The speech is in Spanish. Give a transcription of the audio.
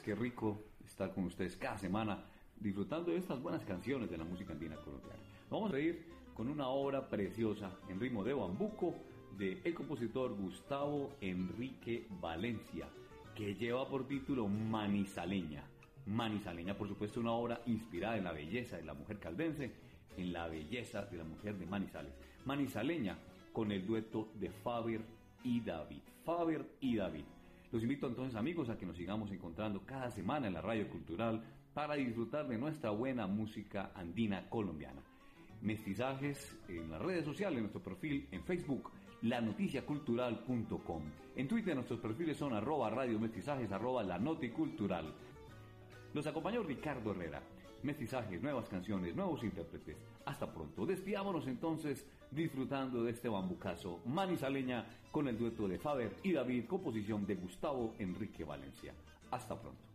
Qué rico estar con ustedes cada semana disfrutando de estas buenas canciones de la música andina colombiana. Vamos a ir con una obra preciosa en ritmo de bambuco del compositor Gustavo Enrique Valencia, que lleva por título Manizaleña. Manizaleña, por supuesto, una obra inspirada en la belleza de la mujer caldense, en la belleza de la mujer de Manizales. Manizaleña, con el dueto de Faber y David. Faber y David. Los invito entonces, amigos, a que nos sigamos encontrando cada semana en la Radio Cultural para disfrutar de nuestra buena música andina colombiana. Mestizajes en las redes sociales, en nuestro perfil en Facebook, lanoticiacultural.com. En Twitter nuestros perfiles son @radiomestizajes, @lanoticultural. Los acompañó Ricardo Herrera. Mestizajes, nuevas canciones, nuevos intérpretes. Hasta pronto. Despidámonos entonces disfrutando de este bambucazo manizaleña con el dueto de Faber y David, composición de Gustavo Enrique Valencia. Hasta pronto.